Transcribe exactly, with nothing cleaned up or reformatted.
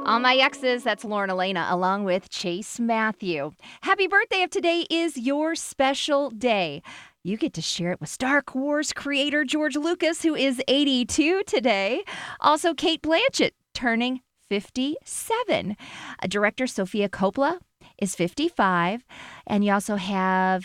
All my exes, that's Lauren Elena, along with Chase Matthew. Happy birthday if today is your special day. You get to share it with Star Wars creator George Lucas, who is eighty-two today. Also, Kate Blanchett, turning fifty-seven. Uh, director Sofia Coppola is fifty-five. And you also have